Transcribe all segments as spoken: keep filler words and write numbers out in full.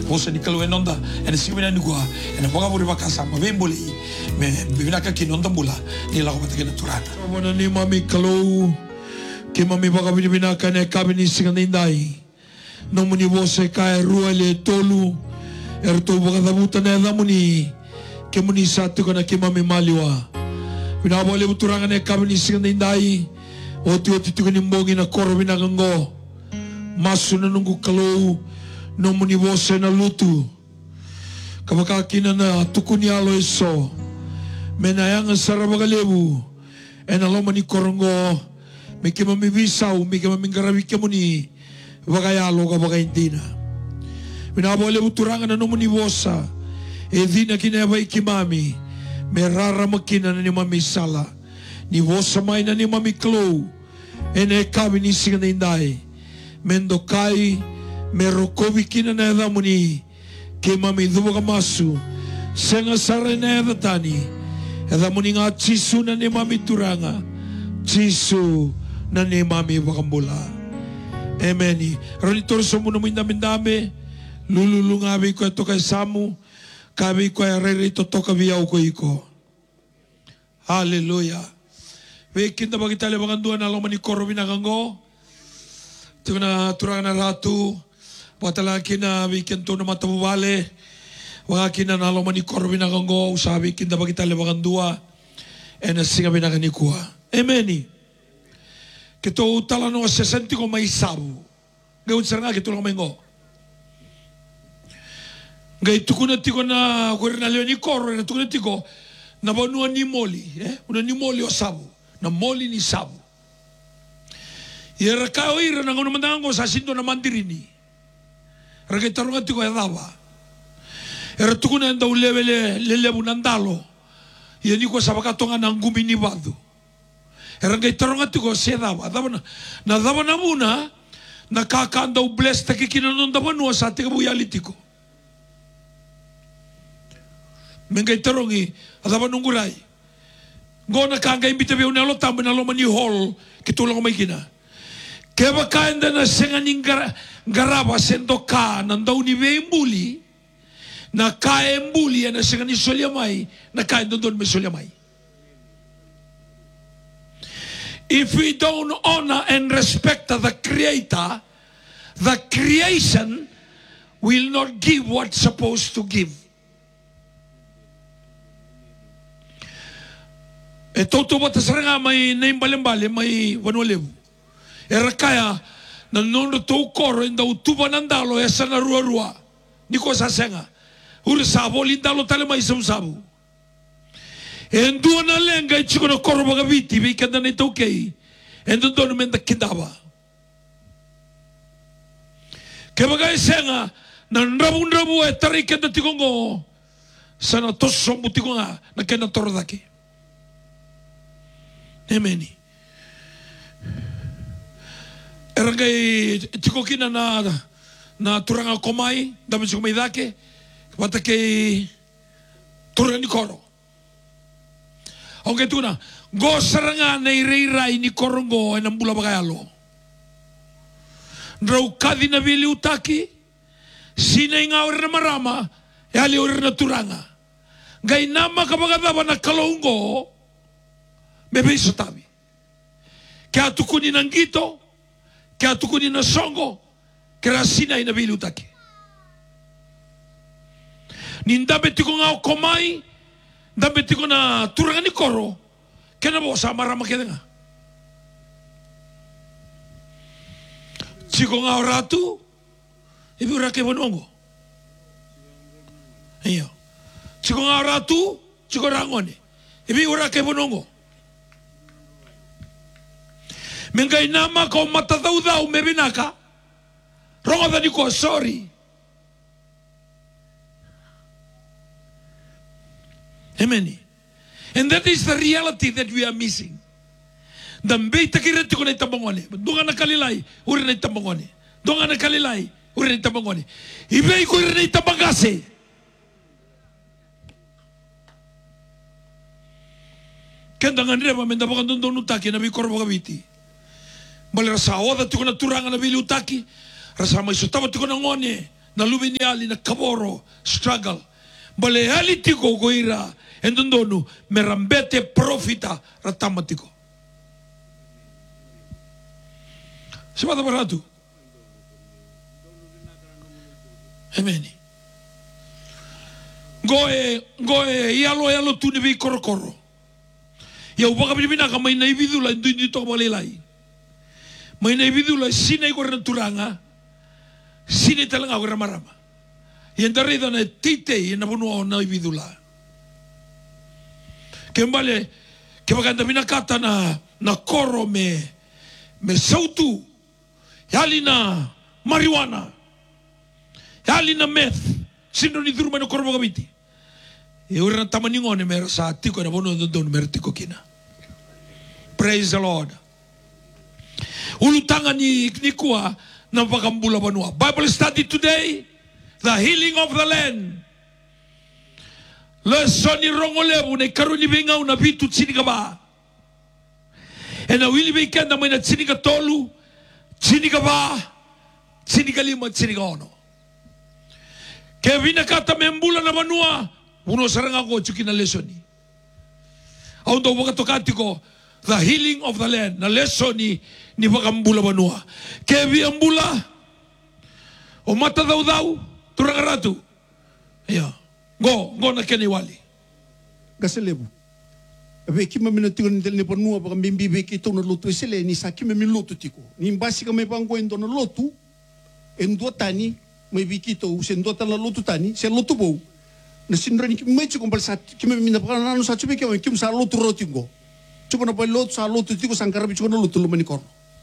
Vosa ni kalu enonda ene simina ni gua ene boga buri bakasa ma bemboli me bibina ka kinonda mula ni la ko batakena turana. Mona ni mami kalu ke mami boga bibina ka ne kabini singandai. No muni vosa ka rua le tolu er to boga dabuta ne da muni ke muni satu kana ke mami maliwa. Bina bole buturanga ne kabini singandai. Oti oti tu ni mbongi na koro bina gango. Masu na nungu kalu no muni vose na lutu kabakakina na tukuni alo iso menayang saraba galebu ena lo mani korongo meke mami visau meke mami garawi ke muni bagayalo ka bagaindina minabole uturanga na no muni vosa e dina kina vai kimami merara makina na ni mami sala ni vosa mai na ni mami klo ene kabini singa indai mendokai merokovi kina na edha muni ke mami dhubo ka masu senga sare na edha tani edha muni nga chisu na ni mami turanga chisu na ni mami wakambula emeni rani torso muna minda mindame lululu ngabi ko toka samu kabi ko rere to toka via uko iko haleluya we kinda bagitale bagandua na lo mani korobina gango tuna turanga na ratu Patala kina weekend to na matabale, waka kina nalo mani korbi na gango, usabi kinda bagita lebagan dua, ena singa binakanikua. Ameni. Kito utala no sesenti ko may sabu. Gawin sa nga kito lang mengo. Gay tukuna tiko na kurin na leoni koro na tukuna tiko na banua ni moli, eh, una ni moli o sabu, na moli ni sabu. Ira kao ira na ngono mandango sa sindo na mandirini. Rake tarunga tiko ya dava. Era tukuna enda ulevele lelebu nandalo. Ia niko sabaka tonga na ngumi ni badu. Era ngai tarunga tiko se dava. Dava na na dava na muna na kaka anda u bless taki kina non dava nua sa tika buya litiko. Mengai tarungi dava nungurai. Ngona kanga imbita be unalo tambe na loma ni hall kitulong mai kina. Keba kaenda na senga ningara garaba sendo ka nanda unive mbuli na ka mbuli na senga ni solia mai na ka ndon me solia mai. If we don't honor and respect the creator, the creation will not give what's supposed to give. E toto bata saranga mai nem balembale mai wanulevu. Era kaya na nono to koro enda utuba nandalo esa na rua rua niko sa senga uri sabo lindalo tale mai sam sabu endu na lenga chiko na koro baga viti vi kenda na to kei endu dono menda kindaba ke baga senga na ndabu ndabu e tari kenda tikongo sana toso mutikonga na kenda torodaki emeni. Erangai tiko kina na na turanga komai dami siko mai dake wata ke turanga ni koro. Onge tuna go saranga nei reirai ni korongo ena mbula bagayalo. Ndrau kadi na vili utaki sina inga ore marama e ali ore na turanga. Gai nama kabagadaba na kalongo bebe isotabi. Kia tukuni nangito Kaya tukuni na songo, kaya sina inabili utaki. Nindabe tiko nga komai, dabe tiko na turanga ni koro, kaya na bo sa marama kaya nga. Tiko nga oratu, ibi urake bonongo. Iyo. Tiko nga oratu, tiko rangone, ibi urake bonongo. Mengai nama kau mata dau dau mebinaka. Ronga tadi ko sorry. Amen. And that is the reality that we are missing. Dan beita kira tiko na itabongone. Dunga na kalilai, uri na itabongone. Dunga na kalilai, uri na itabongone. Ibei ko uri na itabangase. Kenda nganre ba menda bakan dondon utaki na bikor bagabiti. Bale rasa oda tiko na turanga na bili utaki, rasa mai sotaba tiko na ngone na lumini ali na kaboro struggle bale ali tiko goira endondonu merambete profita ratamatiko sebata baratu amen goe goe yalo yalo tuni vi korokoro ya ubaka bibina kama ina ibidula ndu ndu to balelai mai na ibidula sine ko renturanga sine talanga ko ramarama yendare dona tite na bunu na ibidula kembale ke baganda bina kata na na koro me me sautu yali na marijuana yali na meth sino ni durma no korbo gabiti e ora tamani ngone mer sa tiko na bono don mer tiko kina. Praise the Lord. Ulutanga ni ni kuwa na pakambula banua. Bible study today, the healing of the land. Lesson ni rongolebu ne karuni benga una vitu tsini kaba. E na wili beikenda mo na tsini ka tolu, tsini kaba, tsini ka lima, tsini ka ono. Ke vina kata membula na banua, uno saranga ko chukina lesoni. Au ndo wakatokati ko the healing of the land. Na lesoni ni pakambula banua. Ke viambula o mata dau dau turangaratu. Ya. Go, go na kene wali. Gaselebu. Abe kima minatigo ni telne panua baka mimbi be kito na lotu esele ni sa kima min lotu tiko. Ni mbasi ka may bango endo na lotu endo tani may bikito usendo tala lotu tani se lotu bo. Na sinra ni kima chiko mbal sa kima min baka nanu sa chubi kima kim sa lotu rotingo. Chuko na pa lotu sa lotu tiko sangkarabi chuko na lotu lumani kono.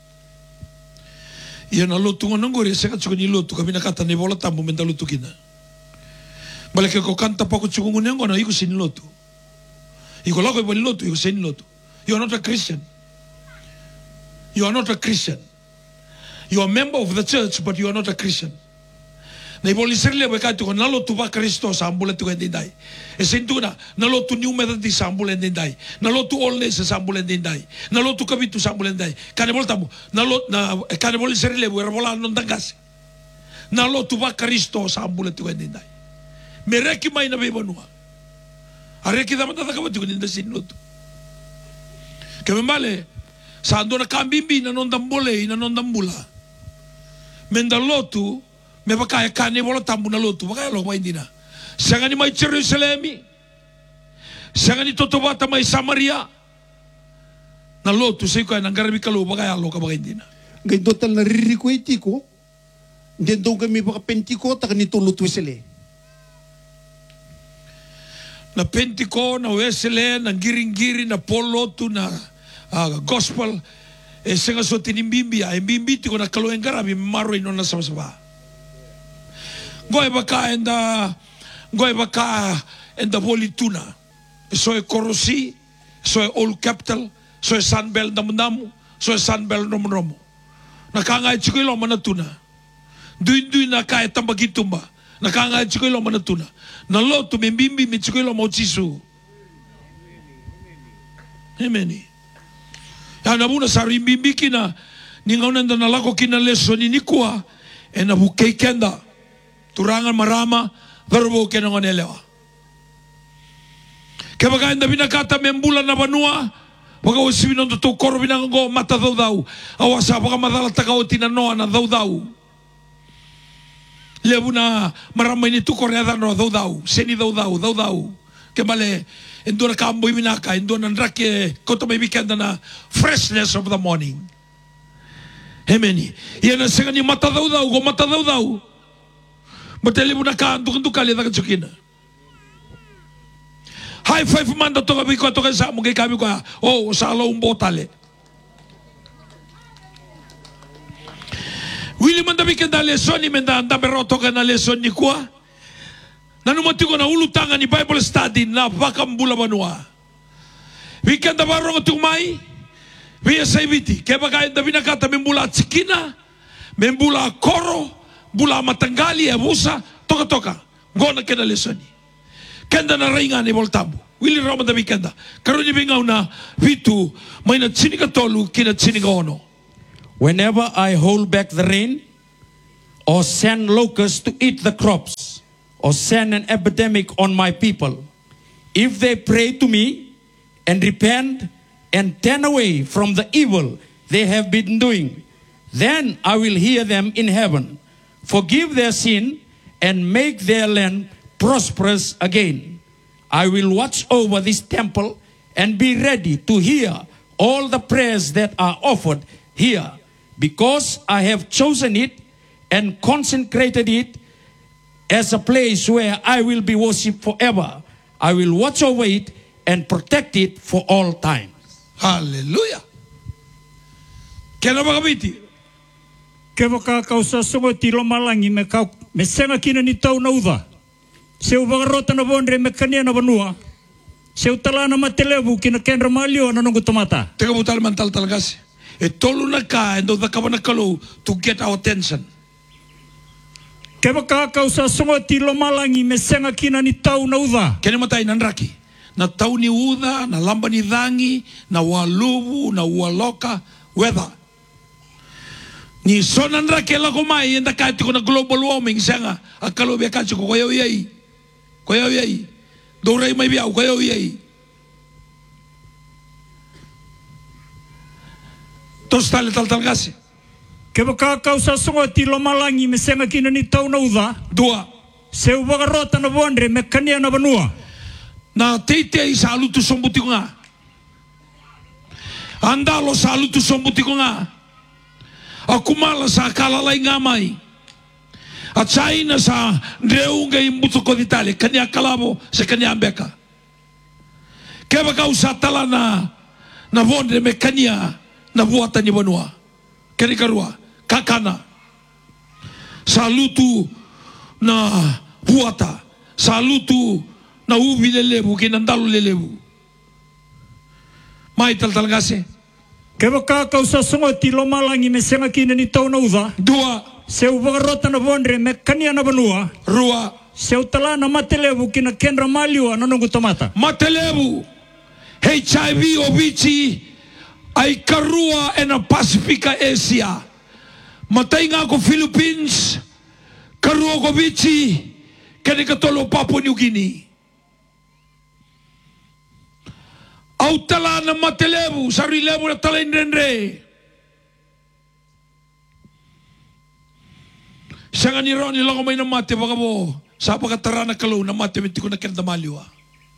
Ia na lotu ngono ngore seka chuko ni lotu kami nakata ni bola tambo menda lotu kina. Bale ke ko kanta pa ko chuko ngongo na iko sin lotu. Iko lako ipo lotu iko sin lotu. You are not a Christian. You are not a Christian. You are a member of the church but you are not a Christian. Na ipo liserle beka tu na lotu ba Kristo sa ambula tu endai. E sentuna na lotu new method di sa ambula endai. Na lotu olness sa ambula endai. Na lotu kabitu sa ambula endai. Kane voltamo na lot na kane vol liserle bu erbola non tangas. Na lotu ba Kristo sa ambula tu endai. Mereki mai na bebanua. Areki da mata ka batu ninda sin lotu. Ke membale sa andona kambimbi na non dambole na non dambula. Menda lotu me bakaya kane bola tambu na lotu bakaya lo mai dina. Sangani mai Jerusalemi. Sangani totobata mai Samaria. Na lotu sei ka nangarabi kalo bakaya lo ka bakaya dina. Ngai total na ririko itiko. Dendo kami baka pentiko ta kanito lotu esele. Na pentiko, na wesele, na giring-giring, na polotu, na uh, gospel, e senga so tinimbimbi, e bimbiti ko na kalueng garabi, maro ino na sama-sama. Goy baka enda, goy baka enda boli tuna. So e korosi, so e old capital, so e Sunbelt namu-namu, so e Sunbelt nomu-nomu. Nakangay chiko ilo mana tuna. Duin-duin na kaya tambagitumba. Nakangay chiko ilo mana tuna. Na lotu membimbi michiko ilo mochisu. Amen. Ya na muna sari mbimbi kina ningauna na lako kina leso ni nikua e na bukei kenda turangan marama verbo kena ngonelewa. Kebaka enda binakata membula na banua paka wasibi nondo to koro binango mata dau dau awasa paka madala takao tina noa na dau dau. Lebuna marama ini tu korea no dau dau seni dau dau dau dau kembali endura kambo ibinaka endura nrake kota may bikenda na freshness of the morning. Amen. Yan ang sangani mata dau dau go mata dau dau mateli muna ka anduk kali dagat sukina. High five manda to kabi ko to kay sa mo kay kami ko oh sa along botale. Willy mandabi kenda lesson ni menda anda beroto ka na lesson ni kwa. Nanumati ko na ulutangan ni Bible study na bakambula banua. Weekend da barong tumai. Via saibiti kaya bagain da binakata membula tsikina, membula koro, bula matangali abusa toka toka. Gona kena lesson ni. Kenda na rainga ni voltambo. Willy Roma da bikenda. Karuni bingaw na vitu may na tsinika tolu kina tsinika ono. Whenever I hold back the rain, or send locusts to eat the crops, or send an epidemic on my people. If they pray to me and repent and turn away from the evil they have been doing, then I will hear them in heaven, forgive their sin, and make their land prosperous again. I will watch over this temple and be ready to hear all the prayers that are offered here, because I have chosen it and consecrated it as a place where I will be worshipped forever. I will watch over it and protect it for all time. Hallelujah. Kena bakabiti. Kewa ka kausa songo tilo malangi me kau me senga kina ni tau na uda. Seu bagarota na bondre me kania na banua. Seu tala na matelevu kina kenra malio na nungu tomata. Teka butal mantal talagasi. E tolu na ka endo da kabana kalau to get our attention. Kewa ka kausa songo tilo malangi me senga kina ni tau na uda. Kena matai nanraki. Na tau ni uda, na lamba ni dhangi, na waluvu, na waloka, weather. Ni sonan ra ke la ko mai enda ka ko na global warming sanga akalo be ka ko ko yo yei ko yo yei do rei mai bia ko yo yei to stale tal tal gase ke ba ka kausa songo ti lo malangi me sanga kina ni tau na uda dua se u ba rota na bondre me kania na banua na teite isa lutu sombuti nga anda lo salutu sombuti nga akumala sa kalalay ngamay at China sa dreunga imbuto ko d'Italia kanya kalabo sa kanya ambeka kaya baka usatala na na vonde me kanya na buatan ni banua kani karua kakana salutu na buata salutu na ubi lelebu kinandalo lelebu mai tal talgase ke ba ka kausa songo ti lo malangi me senga kina ni tau na uda dua se u ba rota na bondre me kania na banua rua se u tala na matelevu kina kenra malio na nungu tomata matelevu H I V obici ai karua e na Pasifika Asia matai nga ko Philippines karua ko bici kani katolo Papua New Guinea au tala na matelevu sari levu na tala inrenre sanga ni roni lango may na mate baka mo sa pagkatara na kalau na mate menti ko na kenda maliwa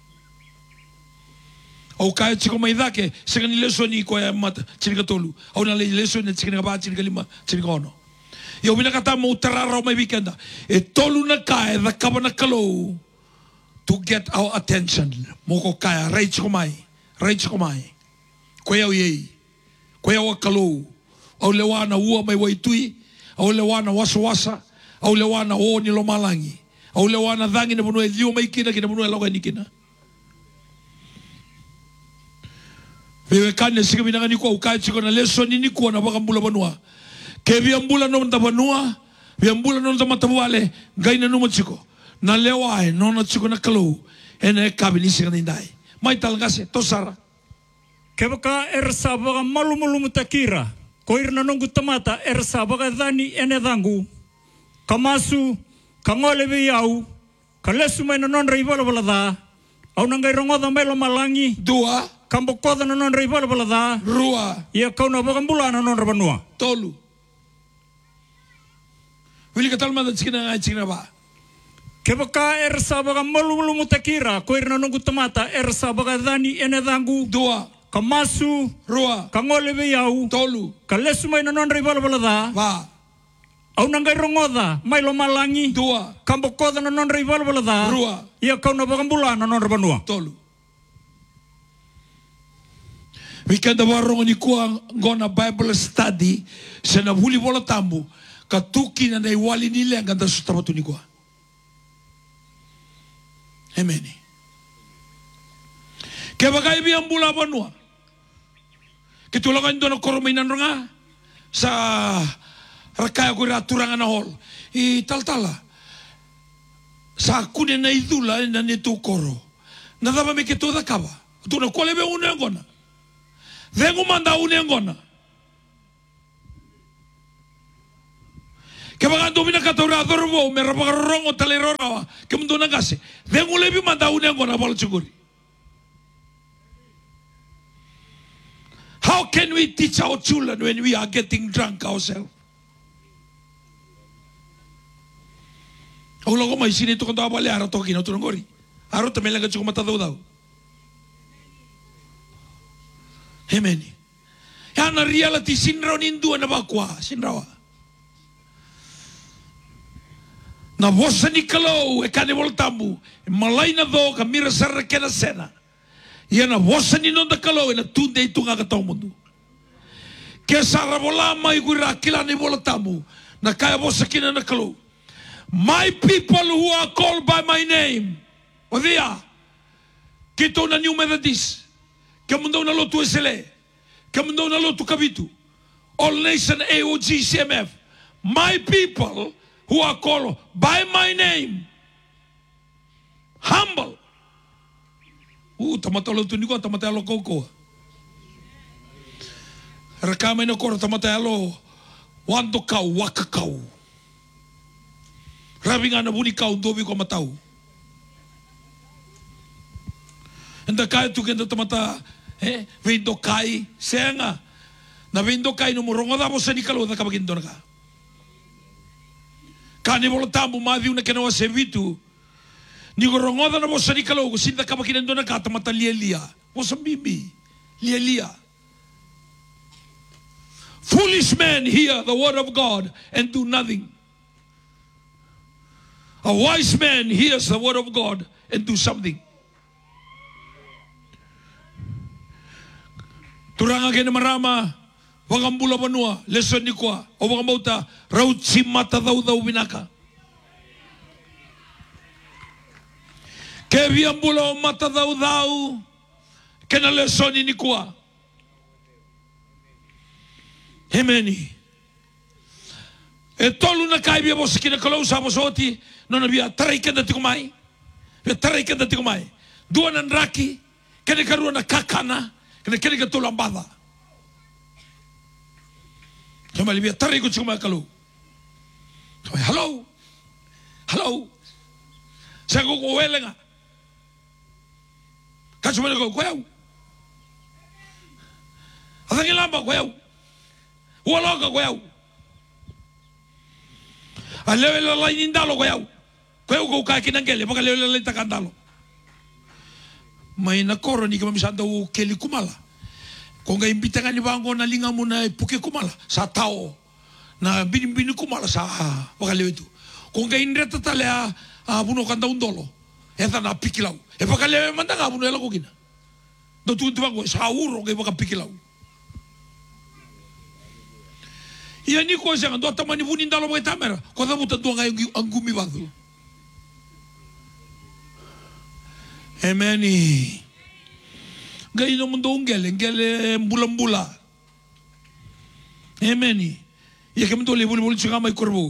au kaya chiko may dake sanga ni leso ni ko ya mata chinika tolu au na leso ni chinika ba chinika lima chinika ono yo binakata mo tarara may weekenda e tolu na kaya da kaba na kalau to get our attention mo ko kaya rai chiko may Raichi komai. Koe au yei. Koe au akalou. Au lewana ua mai waitui. Au lewana wasa wasa. Au lewana o ni lo malangi. Au lewana dhangi na bunue liu mai kina kina bunue loga ni kina. Wewe kane sika binanga ni kua ukai chiko na leso ni ni kua na baka mbula banua. Ke viambula no mta banua. Viambula no mta matabuale. Gai na numo chiko. Na lewae no na chiko na kalou. Ene kabini sika nindai. Mai talgase tosara kebaka ersa baga malu malu mutakira koir na nungu tomata ersa baga dani ene dangu kamasu kangole be yau kalesu mai na non rival balada au nangai rongoda melo malangi dua kambokoda na non rival balada rua ia kau na baga mbulana non rabanua tolu wili katal manda chikina ngai chikina ba kebaka ersa baga malu malu mutakira koir na nungu tomata ersa baga dani ene dangu dua kamasu rua kangole be yau tolu kalesu mai na non rival balada va au nangai rongoda mai lo malangi dua kambokoda na non rival balada rua ia kau na baga mbulana non rabanua tolu weekend warong ni kuang gona Bible study sena huli bola tambu katuki na nei wali ni lenga da sutabatu ni kwa Amen. Kaya bagay biyang bula banua. Kitulakan doon ang koromainan nga sa rakaya ko raturangan na hol. Italtala. Sa kunin na idula na nito koro. Nadama may kito da kaba. Ito na kwale be una yung gona. Dengo manda una yung gona. Ke baka domina katura dorbo me rapa rongo talerora ke mundo nangase. Dengu lebi manda une ngona bol chukuri. How can we teach our children when we are getting drunk ourselves? Ako lang ko may sinito kung tawa bali araw to kinaw to ng gori. Araw to may lang ka mata daw daw. Amen. Yan na reality sinraw nindu na bakwa sinraw. Na vosa ni kalau e kane voltambu malay na do kamira sarra kena sena. Yan na vosa ni non da kalau na tunde itu nga katong mundo. Kaya sarra bola mai gura kila ni voltambu na kaya vosa kina na kalau. My people who are called by my name. O dia. Kito na New Methodist. Kamundo na lotu S L E. Kamundo na lotu Kabitu. All Nation A O G C M F. My people who are called by my name. Humble. Uh, tamata lotu niko, tamata alo koko. Rakame na kora tamata alo. Wando kau, waka kau. Rabi nga na buni kau, dobi ko matau. Enda kaya tu kenda tamata, eh, vindo kai, senga. Na vindo kai no morongo da bosa ni kalo da kabagindo na ka. Kani voltamu madhi una kenawa sevitu. Ni gorongo da na bosa ni kalo ko sinda kabagindo na ka tamata lielia. Bosa bibi, lielia. Foolish men hear the word of God and do nothing. A wise man hears the word of God and do something. Turanga kena marama, wagambula banua, lesson ni kwa, o wagamauta, rautsi mata dau dau binaka. Keviambula o mata dau dau, kena lesson ni kwa. Hemeni. E tolu na kai bia bosa kina kalau sa bosoti, non bia tarai kenda tikumai. Bia tarai kenda tikumai. Dua nan raki, kena karua na kakana, kena kena ka tolu ambada. Kembali bia tarai ko tikumai kalau. Hello. Hello. Saya ko ko welenga. Kacuma ko ko yau. Adangi lamba ko yau. Waloga ko yau. Alewe la la indalo ko yau. Ko yau ko ka kinangele baka lewe la takandalo. Mai na koro ni kama misanda u keli kumala. Ko nga imbita ngani bango na linga mo na puke kumala sa tao. Na bini bini kumala sa baka lewe tu. Ko nga indreta tale a buno kanda undolo. Eta na pikilau. E baka lewe manda nga buno ela ko kina. Do tu tu bango sa uro ke baka pikilau. Ia ni ko sanga do tamani bunin dalo mo tamera ko da muta do ngai angumi badu. Emeni. Gai no mundo ngele ngele mbula-mbula. Emeni. Ia ke mundo le bulu-bulu chunga mai korbo.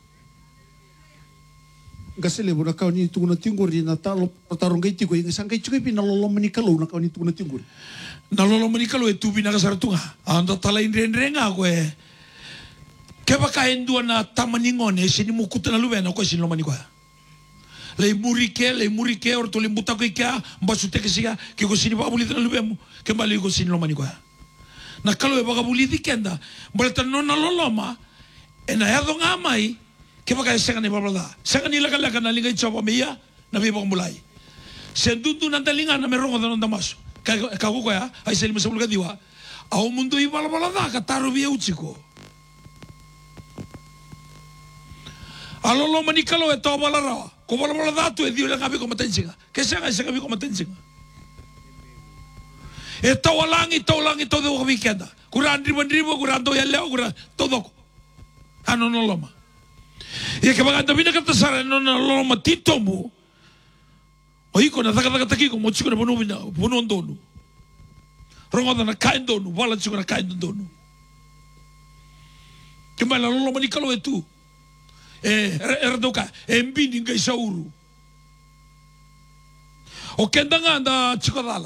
Gasele bona kau ni tuguna tinguri na talo tarong gai tiko inga sangai chukai pina lolo mani kalau na kau ni tuguna tinguri. Na lolo mani kalau e tu bina kasaratunga. Anda tala indrenga ko e. Keba kaendua na tamaningone sini mukuta na lubena ko sini lomani ko. Le murike le murike or to le buta ko ikea mbasute ke siga ke ko sini ba bulita na lubemu ke bali ko sini lomani ko. Na kalau e baga buliti kenda bolta no na loloma e na yado ngamai ke baga senga ni babla. Senga ni laka laka na linga chopa meia na be mulai. Sendudu na talinga na merongo da ndamaso. Ka ka ko ya ai seli mesabulga diwa. Au mundo i bala bala da ka taru via uchiko. Alolo mani kalau e tau bala rawa. Ko bala bala datu e dio le ngabi ko matensinga. Ke senga senga bi ko matensinga. E tau alangi tau langi tau de weekenda. Kuran ribu ribu kuran to ya leo kuran todo. Ano no loma. E ke baga tabina ka tasara no no loma titomu. O iko na taka taka taki ko mo chiko na bono bina bono ndonu. Rongo na kain donu wala chiko na kain donu. Ke mala lolo mani kalau e tu. Eh, erdoka, embini ngai sauru. O kendanga anda chikodala.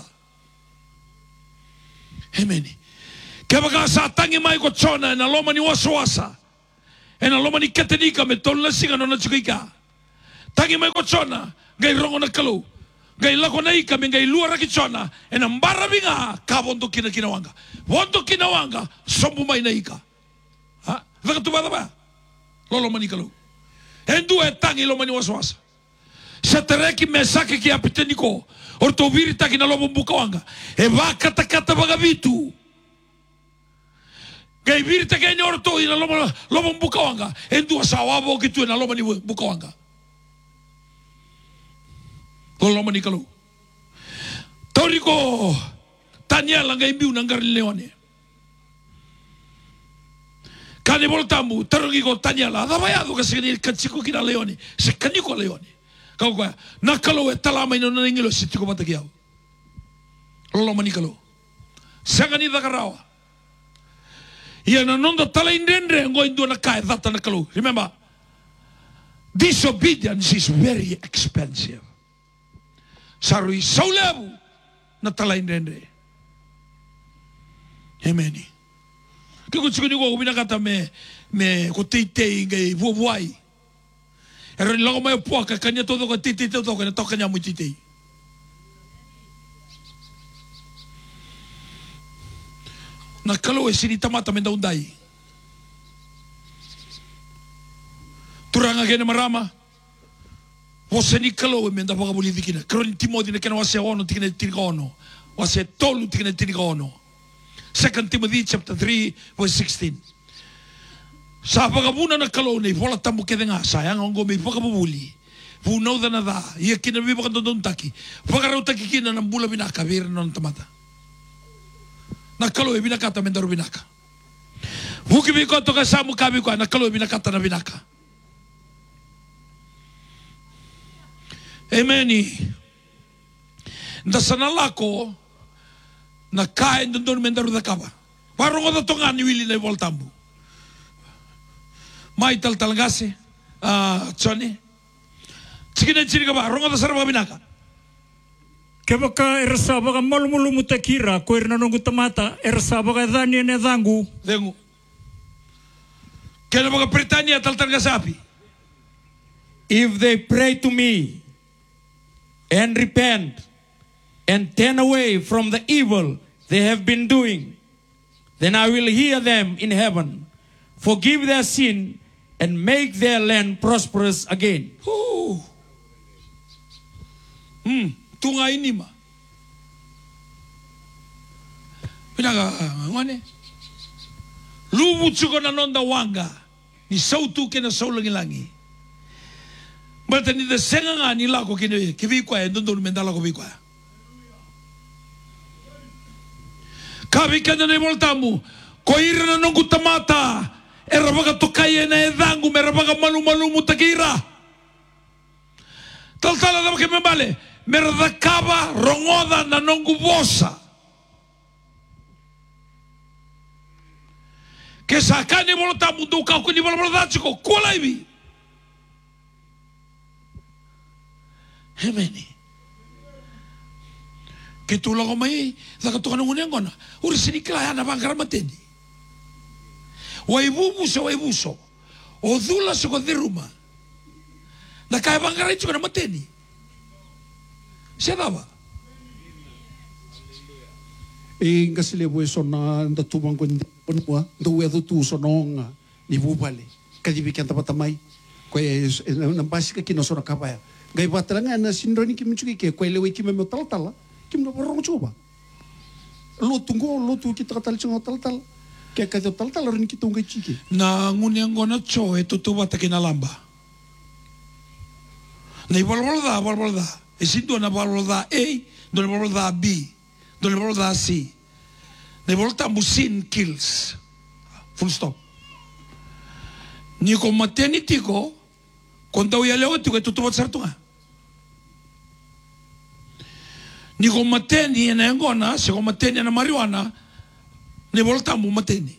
Hemeni. Kebaka sa tangi mai ko chona na loma ni waswasa. ena loma ni ketenika me tol na singa no na chika tangi mai kochona gai rongo na kalau gai lako na ika me gai luara kichona ena mbara binga ka bondo kina kina wanga bondo kina wanga sombu mai na ika ha vaka tu bada ba lolo mani kalau endu e tangi lo mani waswasa setereki mesake ki apiteniko orto virita kina lobo buka wanga e va kata kata baga vitu gai virita ke ni orto ina lobo lobo buka wanga endu asawabo ki tu na lobo ni buka wanga lolo mani kalau toriko Daniela ngai biu nangar leone kane voltamu tarongi ko Daniela da vaiado ka signi kachiko kina leone se kaniko leone kau kwa nakalo e talama ino na ingilo sitiko matakiao lolo mani kalau sangani da karawa ia na nonda tala indendre ngo indu na kai data na kalau remember disobedience is very expensive sarui saulebu na tala indendre Amen. Kiko chikuni ko binakata me me ko titei ngai vuvuai. Ero ni logo mai puaka kanya todo ko titei todo ko na toka nya mu titei. Na kalo e sini tamata menda undai. Turanga kene marama. Você ni kalo e menda paga boli dikina. Kro ni Timothy ne kena wase ono tikine tikono. Wase tolu tikine tikono. Second Timothy chapter three verse sixteen. Sa pagabuna na kalo ni vola tamu kedenga sayang ongo mi pagabuli. Fu no da nada. Ia kina mi pakadon taki. Pagarau taki kina na bula binaka vir non tamata. Na kalo e binaka ta mendaru binaka. Fu ki mi ko to ka samu kabi ko na kalo e binaka ta na binaka. Ameni. Nda sanalako na kain dondon mendaru da kaba. Parongo da tonga ni wili na voltambu. Mai tal tal gase ah chone. Chikina chirika ba rongo da sarva binaka. Kebaka ersa baga malumulu mutakira ko irna nongu tamata ersa baga dani ne dangu dengu. Kena baga Britania tal tal gasapi. If they pray to me and repent and turn away from the evil they have been doing, then I will hear them in heaven, forgive their sin, and make their land prosperous again. Hmm, tunga inima. Pinaga ngone. Lubu chuko na nonda wanga ni sautu kena saulangi langi. Bata ni de senga nga ni lako kene kivi kwa ndondo mendala ko bikwa. Kabi kena ne voltamu ko irna nongu tamata era baga tokai na edangu mera baga malu malu mutakira. Tal tal da ke me vale mera da kaba rongoda na nongu bosa. Que sakane voltamu do ka ko ni volta ko kola ibi. Hemeni. Que tu logo mai da ka tokana ngunengona. Uri sinikla ana bangara mateni. Waibubuso waibuso. O dhula so deruma. Na kai bangara itu kana mateni. Sedaba. E ngasile bue sona nda tubang ko ndwa ndo wedo tu sononga ni bubale. Kadi bikan tapata mai. Ko na basika kino sona kapaya. Gai batranga na sindroni ki michuki ke ko lewe ki me tal tal. Kim no borong chuba. Lo tungo lo tu ki tal tal chungo tal tal. Ke ka tal tal rin ki tunga chiki. Na ngunengona cho e tutuba takina lamba. Na ibalbalda balbalda. E sinto na balbalda A, do balbalda B, do balbalda C. Na volta musin kills. Full stop. Ni ko maternity ko konta uya lewa tu ke tutuba sartunga. Ni ko mateni na ngona, se ko mateni na marijuana, ni volta mu mateni.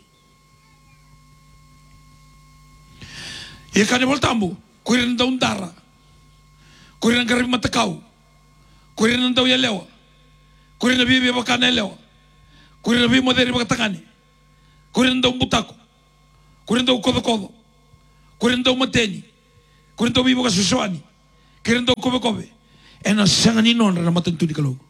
E ka ni volta mu, kuirin da undara. Kuirin garib matakau. Kuirin da uya lewa. Kuirin na bibi bakana lewa. Kuirin na bibi moderi bakatangani. Kuirin da umbutako. Kuirin da ukodo kodo. kurendo mateni, kurendo bibo kasusuani, kurendo kobe kobe, ena sangani non na matentu di kalau.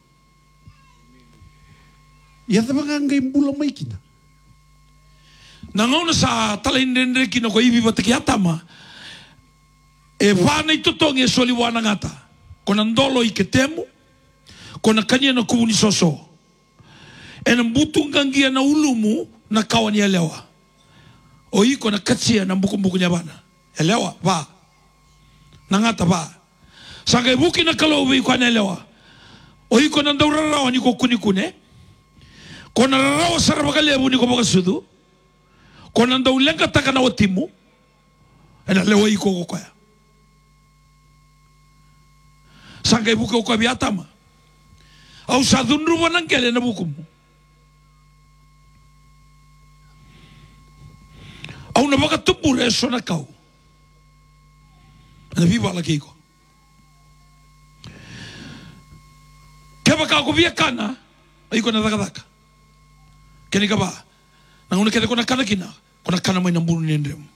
Ya tabanga ngai mbula mai kina. Nangauna sa talindendre kino ko ibi bataki atama. E vana itotongi e soli wana ngata. Kona ndolo i ketemu, kona kanya na kubuni soso. E na mbutu ngangia na ulumu na kawani ya lewa. O i kona katsia na mbuku mbuku nyabana. E lewa, ba. Na ngata ba. Sanga e buki na kalau ubi kwa na lewa. O i kona ndaurarawa ni ko kuni kune. Kona rarawa sarabakalebu ni ko baka sudu. Kona ndaulenga taka na watimu. E na lewa i ko kwa ya. Sanga ibu ke uka biatama. Au sadunru wanangkele na bukumu. Au na baka tumpur eso na kau. Na viva la kiko. Keba ka ko biakana, ai ko na daka daka. Keni ka ba? Na una kede ko na kana kina, ko na kana mai na mbunu nendrem.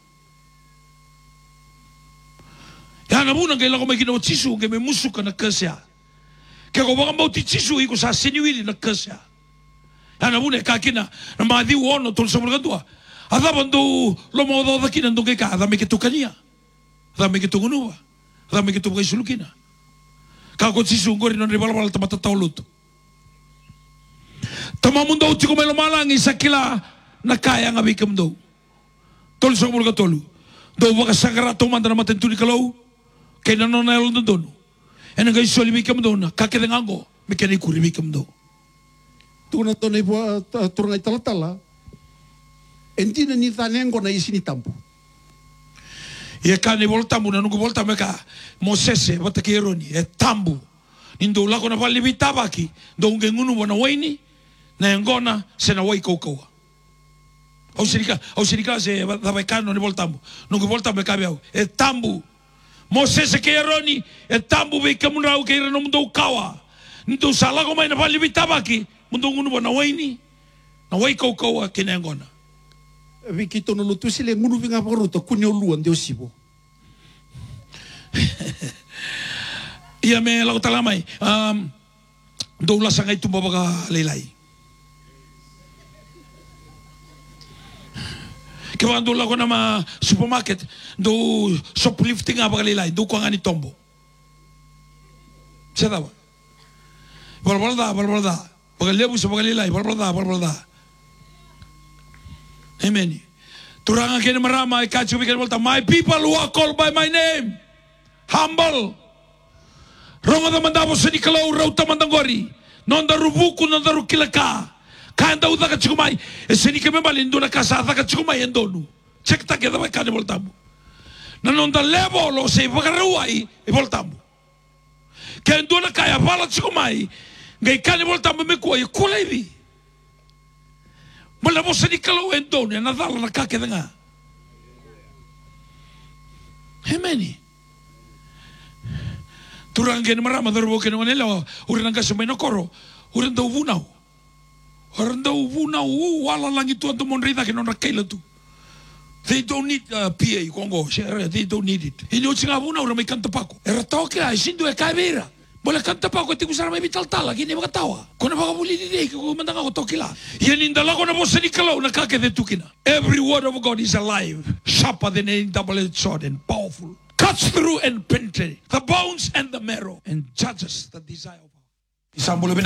Ya na muna ngai lago mai kina o tisu ngai me musuka na kasya. Ke ko baka mau ti tisu iko sa siniwili na kasya. Ya na muna ka kina na madi wono tol sa mulga tua. Ada bandu lo mo do da kina ndongai ka ada me ke tukania. Ada me ke tungunua. Ada me ke tu bai sulukina. Ka ko tisu ngori non ribala bala tamata taulutu. Tama mundo uti ko melo malangi sakila na kaya ngabi kamdo. Tol sa mulga tolu. Do baka sagara to manda na matentuni kalau. Kaya nanon na yalong doon. E nang gayon soli mikam doon. Kakitang ango. Mikani kuri mikam doon. Tuna to na ibo turangay talatala. Enti na ni tanengo na isi ni tampo. Ia ka ni voltambu na nungu voltambu ka. Mosese bata ki eroni. E tambu. Nindo lako na pali bitabaki. Do unge ngunu wana waini. Na yangona se na wai kaukaua. Au sirika. Au sirika se dabaikano ni voltambu. Nungu voltambu ka biau. E tambu. Moses ke eroni e tambu be ke munau ke no mundo kawa nito sala ko mai na pali bitabaki mundo ngunu na waini na wai ko ko ke nengona Vikito no lutu sile ngunu vinga baruto kunyo luan de osibo. Ia me la utala mai um do la sanga itu baba lelai ke bandu la kona ma supermarket do shoplifting apa kali lain do ko ngani tombo seda ba balbalda balbalda bagal lebu so bagal lain balbalda balbalda amen turanga kene marama e kachu bikin volta my people who are called by my name humble ronga da mandavo seni kalau rauta mandangori non da rubuku non da rukilaka kanda uda ka chikumai e seni ke membali nduna casa da ka chikumai endonu check ta ke da vai kane voltambu na non da levo lo sei vagaruai e voltambu ke nduna kaya vala chikumai ngai kane voltambu me ko e kulevi mala vo seni kalo endonu na dala na ka ke nga hemeni turangen marama dorbo ke no nela urang ka semeno koro urang do vunau Oranda uvuna u wala langi tu anto monrida que non rakela tu. They don't need uh, P A Congo. They don't need it. Ini ucinga vuna ura mai canta paco. Era toke ai sindu e caveira. Bola canta paco te kusara mai vital tala que ne baka tawa. Kona baka buli ni dei que mandanga ko tokila. Ia ninda la kona bosa ni kala na kake de tukina. Every word of God is alive, sharper than any double-edged sword and powerful. Cuts through and penetrates the bones and the marrow and judges the desire of our.